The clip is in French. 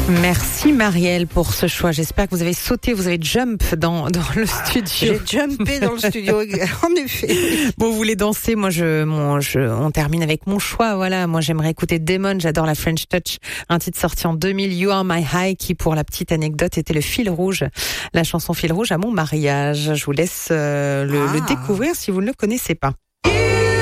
Merci Marielle pour ce choix. J'espère que vous avez sauté, vous avez jump dans le studio. J'ai jumpé dans le studio, en effet. Bon, vous voulez danser, on termine avec mon choix. Voilà, moi j'aimerais écouter Damon, j'adore la French Touch, un titre sorti en 2000, You Are My High, qui pour la petite anecdote était le fil rouge, la chanson fil rouge à mon mariage. Je vous laisse le découvrir si vous ne le connaissez pas.